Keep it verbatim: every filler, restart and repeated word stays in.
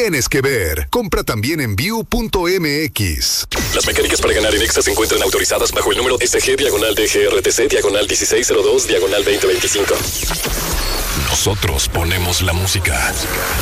tienes que ver. Compra también en view punto m x. Las mecánicas para ganar en Exa se encuentran autorizadas bajo el número S G diagonal D G R T C diagonal dieciséis cero dos diagonal veinte veinticinco. Nosotros ponemos la música.